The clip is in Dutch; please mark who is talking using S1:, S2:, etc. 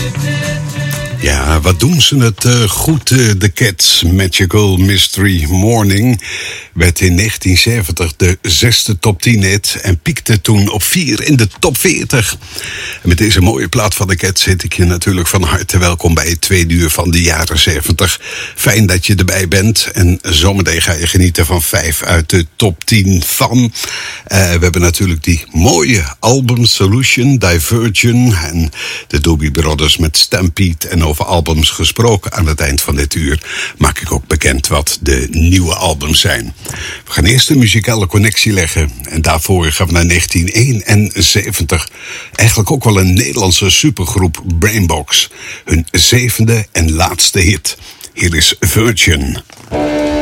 S1: Ja, wat doen ze het goed, de Cats. Magical Mystery Morning werd in 1970 de 6e top 10 hit en piekte toen op 4 in de top 40. En met deze mooie plaat van de Cats zit ik je natuurlijk van harte welkom bij het tweede uur van de jaren 70. Fijn dat je erbij bent en zometeen ga je genieten van 5 uit de top 10 van. We hebben natuurlijk die mooie album Solution, Divergent en de Doobie Brothers met Stampede. En over albums gesproken, aan het eind van dit uur maak ik ook bekend wat de nieuwe albums zijn. We gaan eerst een muzikale connectie leggen en daarvoor gaan we naar 1971. Eigenlijk ook wel een Nederlandse supergroep, Brainbox. Hun 7e en laatste hit. Hier is Virgin.